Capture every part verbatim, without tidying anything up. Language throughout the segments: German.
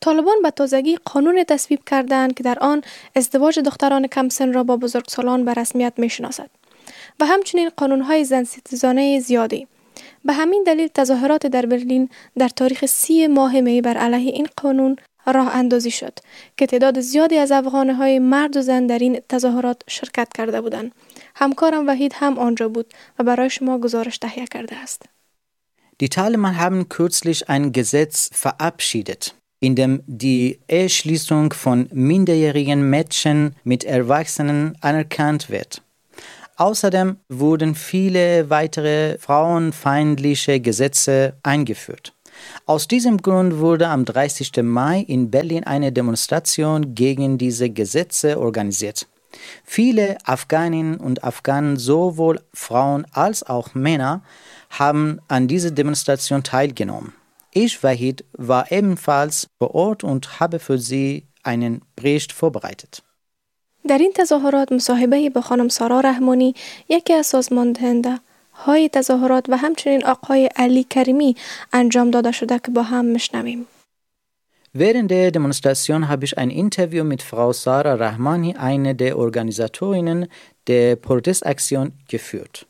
طالبان به تازگی قانون تصویب کردند که در آن ازدواج دختران کم سن را با بزرگسالان به رسمیت می‌شناسد و همچنین قانون‌های زن‌ستیزانه زیادی. به همین دلیل تظاهرات در برلین در تاریخ سی ماه می بر علیه این قانون راه اندازی شد که تعداد زیادی از افغان‌های مرد و زن در این تظاهرات شرکت کرده بودند. همکارم وحید هم آنجا بود و برای شما گزارش تهیه کرده است. Die Taliban haben kürzlich ein Gesetz verabschiedet, in dem die Eheschließung von minderjährigen Mädchen mit Erwachsenen anerkannt wird. Außerdem wurden viele weitere frauenfeindliche Gesetze eingeführt. Aus diesem Grund wurde am dreißigsten Mai in Berlin eine Demonstration gegen diese Gesetze organisiert. Viele Afghaninnen und Afghanen, sowohl Frauen als auch Männer, haben an dieser Demonstration teilgenommen. Ich, Wahid, war ebenfalls vor Ort und habe für sie einen Bericht vorbereitet. در این تظاهرات مصاحبه با خانم سارا رحمانی، یکی از سازماندهنده های تظاهرات و همچنین آقای علی کریمی انجام داده شده که با هم میشنویم. Während der Demonstration habe ich ein Interview mit Frau Sarah Rahmani, eine der Organisatorinnen der Protestaktion, geführt.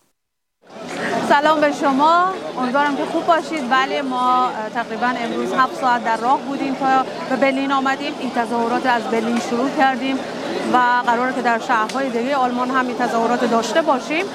سلام به شما، امیدوارم که خوب باشید. بله، ما تقریبا امروز هفت ساعت در راه بودیم تا به برلین آمدیم. این تظاهرات از برلین شروع کردیم و قراره که در شهرهای دیگه آلمان هم این تظاهرات داشته باشیم.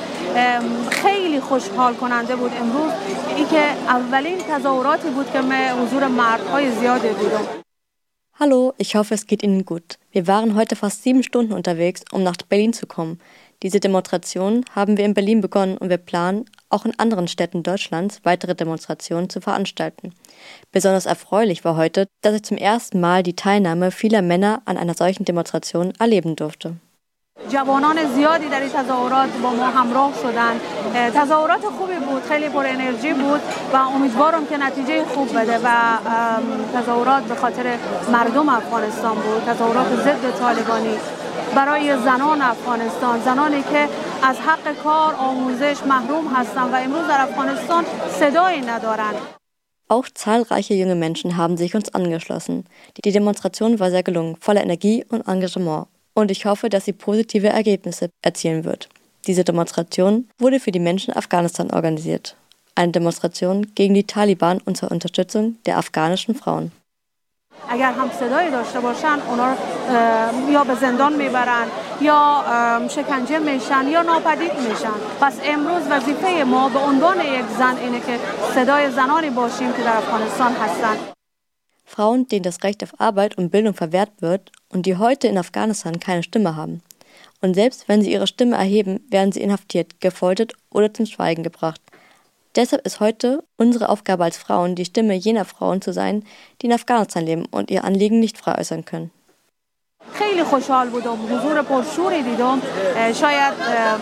خیلی خوشحال کننده بود امروز این که اولین تظاهراتی بود که من حضور مردهای زیادی بودم. Hallo, ich hoffe, es geht Ihnen gut. Wir waren heute fast sieben Stunden unterwegs, um nach Berlin zu kommen. Diese Demonstration haben wir in Berlin begonnen und wir planen, auch in anderen Städten Deutschlands weitere Demonstrationen zu veranstalten. Besonders erfreulich war heute, dass ich zum ersten Mal die Teilnahme vieler Männer an einer solchen Demonstration erleben durfte. جوانان زیادی در این تظاهرات با ما همراه شدند. تظاهرات خوبی بود، خیلی پر انرژی بود و امیدوارم که نتیجه خوب بده و تظاهرات به خاطر مردم افغانستان بود، تظاهرات ضد طالبانی برای زنان افغانستان، زنانی که از حق کار، آموزش محروم هستند و امروز در افغانستان صدایی ندارند. Auch zahlreiche junge Menschen haben sich uns angeschlossen. Die Demonstration war sehr gelungen, voller Energie und Engagement. Und ich hoffe, dass sie positive Ergebnisse erzielen wird. Diese Demonstration wurde für die Menschen Afghanistan organisiert. Eine Demonstration gegen die Taliban und zur Unterstützung der afghanischen Frauen. اگر هم صدایی داشته باشن اونا یا به زندان میبرن یا شکنجه میشن یا ناپدید میشن. پس امروز وظیفه ما به عنوان یک زن اینه که صدای زنانی باشیم که در افغانستان هستن. Frauen, denen das Recht auf Arbeit und Bildung verwehrt wird und die heute in Afghanistan keine Stimme haben. Und selbst wenn sie ihre Stimme erheben, werden sie inhaftiert, gefoltert oder zum Schweigen gebracht. Deshalb ist heute unsere Aufgabe als Frauen, die Stimme jener Frauen zu sein, die in Afghanistan leben und ihr Anliegen nicht frei äußern können. خیلی خوشحال بودم، حضور پرشوری دیدم. شاید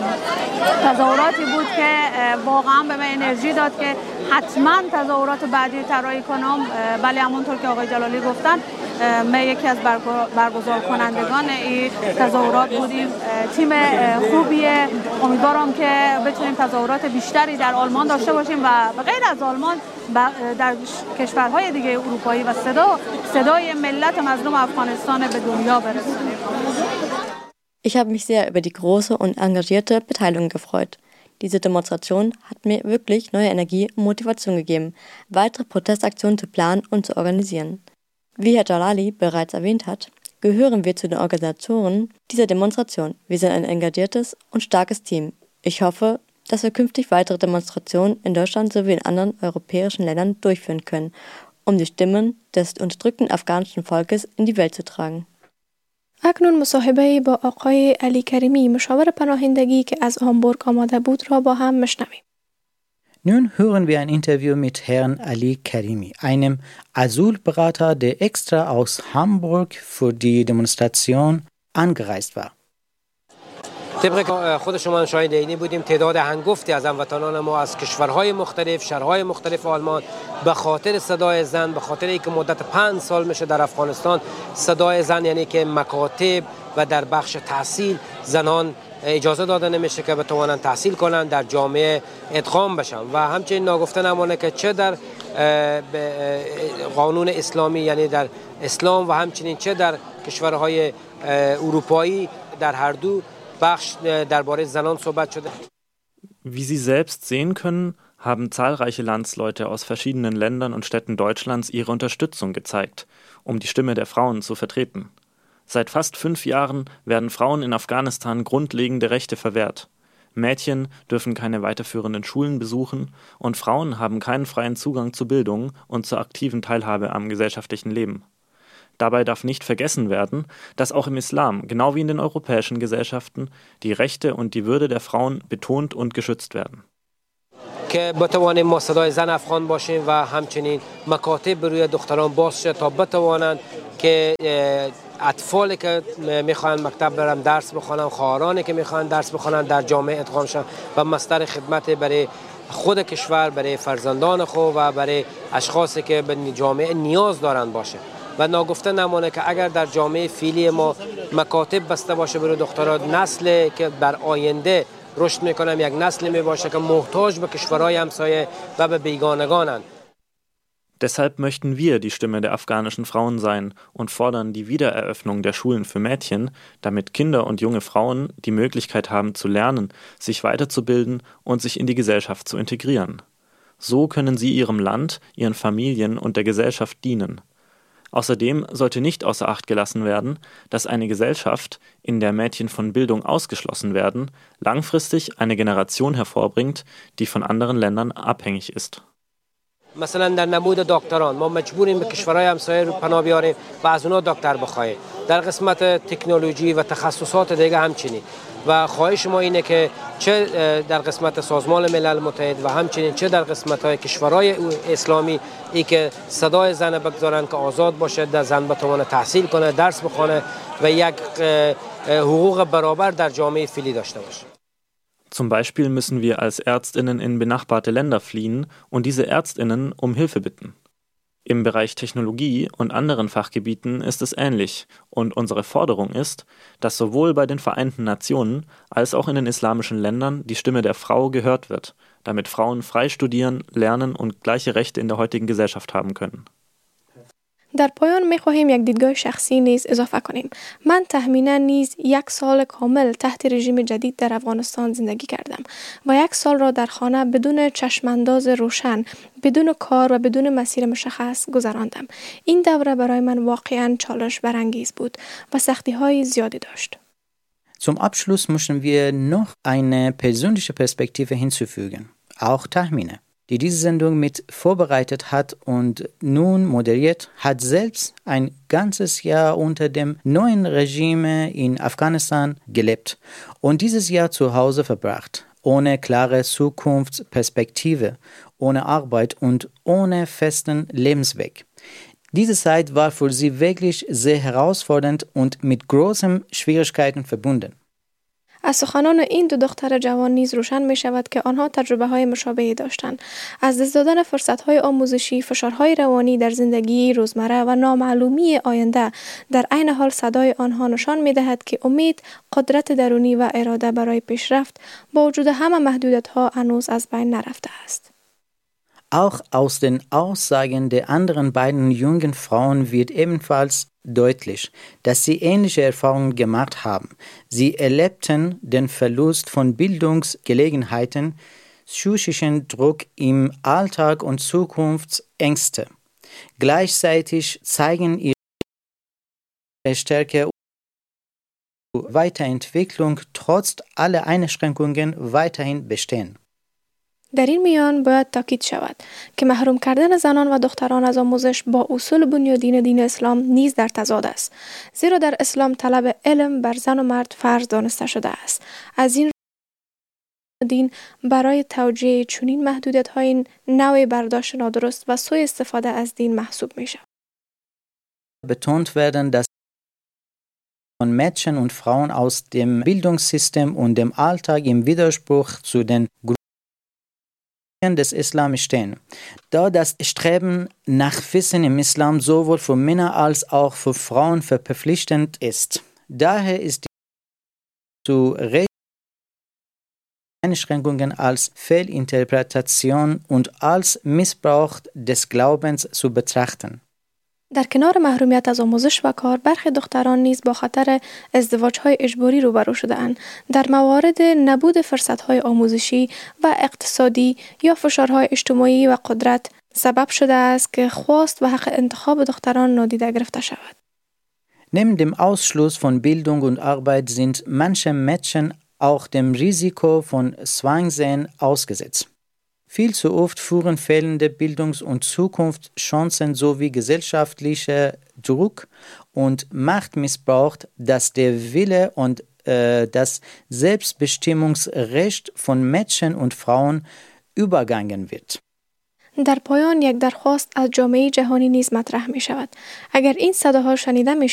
تظاهراتی بود که واقعا به من انرژی داد که حتما تظاهرات بعدی طراحی کنم. بله، همونطور که آقای جلالی گفتن، من یکی از برگزار کنندگان این تظاهرات بودیم. تیم خوبیه. امیدوارم که بتونیم تظاهرات بیشتری در آلمان داشته باشیم و غیر از آلمان در کشورهای دیگه اروپایی و صدا صدای ملت مظلوم افغانستان به دنیا برسونیم. Ich habe mich sehr über die große und engagierte Beteiligung gefreut. Diese Demonstration hat mir wirklich neue Energie und Motivation gegeben, weitere Protestaktionen zu planen und zu organisieren. Wie Herr Jalali bereits erwähnt hat, gehören wir zu den Organisatoren dieser Demonstration. Wir sind ein engagiertes und starkes Team. Ich hoffe, dass wir künftig weitere Demonstrationen in Deutschland sowie in anderen europäischen Ländern durchführen können, um die Stimmen des unterdrückten afghanischen Volkes in die Welt zu tragen. اکنون مصاحبه با آقای علی کریمی، مشاور پناهندگی که از هامبورگ آماده بود را با هم میشنویم. Nun hören wir ein Interview mit Herrn Ali Karimi, einem Asylberater, der extra aus Hamburg für die Demonstration angereist war. طبق خود شما شاهد عینی بودیم، تعداد هنگفتی از هموطنان ما از کشورهای مختلف، شهرهای مختلف آلمان به خاطر صدای زن، به خاطر اینکه مدت پنج سال میشه در افغانستان صدای زن، یعنی که مکاتب و در بخش تحصیل زنان اجازه داده نمیشه که بتوانن تحصیل کنن، در جامعه ادغام بشن. و همچنین ناگفته نمانه که چه در قانون اسلامی یعنی در اسلام و همچنین چه در کشورهای اروپایی در هر دو بخش درباره زنان صحبت شده. Wie Sie selbst sehen können, haben zahlreiche Landsleute aus verschiedenen Ländern und Städten Deutschlands ihre Unterstützung gezeigt, um die Stimme der Frauen zu vertreten. Seit fast fünf Jahren werden Frauen in Afghanistan grundlegende Rechte verwehrt. Mädchen dürfen keine weiterführenden Schulen besuchen und Frauen haben keinen freien Zugang zu Bildung und zur aktiven Teilhabe am gesellschaftlichen Leben. Dabei darf nicht vergessen werden, dass auch im Islam, genau wie in den europäischen Gesellschaften, die Rechte und die Würde der Frauen betont und geschützt werden. که بتوانیم ما صدای زن افغان باشیم و همچنین مکاتب روی دختران باز شد تا بتوانند که اطفالی که میخوان مکتب برن درس بخونن، خواهرانی که میخوان درس بخونن در جامعه ادغام شن و مصدر خدمت برای خود کشور، برای فرزندان خود و برای اشخاصی که به جامعه نیاز دارند باشه. و ناگفته نمانه که اگر در جامعه فعلی ما مکاتب بسته باشه برای دختران، نسل که بر آینده رشد میکنم یک نسل می باشه که محتاج به کشورهای همسایه و به بیگانگانند. Deshalb möchten wir die Stimme der afghanischen Frauen sein und fordern die Wiedereröffnung der Schulen für Mädchen, damit Kinder und junge Frauen die Möglichkeit haben zu lernen, sich weiterzubilden und sich in die Gesellschaft zu integrieren. So können sie ihrem Land, ihren Familien und der Gesellschaft dienen. Außerdem sollte nicht außer Acht gelassen werden, dass eine Gesellschaft, in der Mädchen von Bildung ausgeschlossen werden, langfristig eine Generation hervorbringt, die von anderen Ländern abhängig ist. مثلا در نمود دکتران ما مجبوریم به کشورهای همسایه رو پناه بیاریم و از اونها دکتر بخواهیم. در قسمت تکنولوژی و تخصصات دیگه همچنین. و خواهش ما اینه که چه در قسمت سازمان ملل متحد و همچنین چه در قسمت‌های کشورهای اسلامی ای که صدای زن بگذارن که آزاد باشه، در زن بتونه تحصیل کنه، درس بخونه و یک حقوق برابر در جامعه فعلی داشته باشه. Zum Beispiel müssen wir als Ärztinnen in benachbarte Länder fliehen und diese Ärztinnen um Hilfe bitten. Im Bereich Technologie und anderen Fachgebieten ist es ähnlich und unsere Forderung ist, dass sowohl bei den Vereinten Nationen als auch in den islamischen Ländern die Stimme der Frau gehört wird, damit Frauen frei studieren, lernen und gleiche Rechte in der heutigen Gesellschaft haben können. در پایان می خواهیم یک دیدگاه شخصی نیز اضافه کنیم. من تخمینا نیز یک سال کامل تحت رژیم جدید در افغانستان زندگی کردم و یک سال را در خانه بدون چشمانداز روشن، بدون کار و بدون مسیر مشخص گذراندم. این دوره برای من واقعاً چالش برانگیز بود و سختی‌های زیادی داشت. Zum Abschluss möchten wir noch eine persönliche Perspektive hinzufügen, auch Tahmine, die diese Sendung mit vorbereitet hat und nun moderiert, hat selbst ein ganzes Jahr unter dem neuen Regime in Afghanistan gelebt und dieses Jahr zu Hause verbracht, ohne klare Zukunftsperspektive, ohne Arbeit und ohne festen Lebensweg. Diese Zeit war für sie wirklich sehr herausfordernd und mit großen Schwierigkeiten verbunden. از سخنان این دو دختر جوان نیز روشن می شود که آنها تجربه های مشابهی داشتند. از دست دادن فرصت های آموزشی، فشارهای روانی در زندگی روزمره و نامعلومی آینده، در عین حال صدای آنها نشان می دهد که امید، قدرت درونی و اراده برای پیشرفت با وجود همه محدودیت ها هنوز از بین نرفته است. Auch aus den Aussagen der anderen beiden jungen Frauen wird ebenfalls deutlich, dass sie ähnliche Erfahrungen gemacht haben. Sie erlebten den Verlust von Bildungsgelegenheiten, psychischen Druck im Alltag und Zukunftsängste. Gleichzeitig zeigen ihre Stärke und Weiterentwicklung trotz aller Einschränkungen weiterhin bestehen. در این میان باید تاکید شود که محروم کردن زنان و دختران از آموزش با اصول بنیادین دین اسلام نیز در تضاد است، زیرا در اسلام طلب علم بر زن و مرد فرض دانسته شده است. از این دین برای توجیه چنین محدودیت‌های نوع برداشت نادرست و سوء استفاده از دین محسوب می‌شود. Betont werden, dass von Mädchen und Frauen aus dem Bildungssystem und dem Alltag im Widerspruch zu den des Islam stehen, da das Streben nach Wissen im Islam sowohl für Männer als auch für Frauen verpflichtend ist. Daher ist die zu Einschränkungen als Fehlinterpretation und als Missbrauch des Glaubens zu betrachten. در کنار محرومیت از آموزش و کار، برخی دختران نیز با خطر ازدواج‌های اجباری روبرو شده‌اند. در موارد نبود فرصت‌های آموزشی و اقتصادی یا فشارهای اجتماعی و قدرت سبب شده است که خواست و حق انتخاب دختران نادیده گرفته شود. Neben dem Ausschluss von Bildung und Arbeit sind manche Mädchen auch dem Risiko von Zwangsehen ausgesetzt. Viel zu oft führen fehlende Bildungs- und Zukunftschancen sowie gesellschaftlicher Druck und Machtmissbrauch, dass der Wille und äh, das Selbstbestimmungsrecht von Mädchen und Frauen übergangen wird. در پایان یک درخواست از جامعه جهانی نیز مطرح می شود. اگر این صداها شنیده می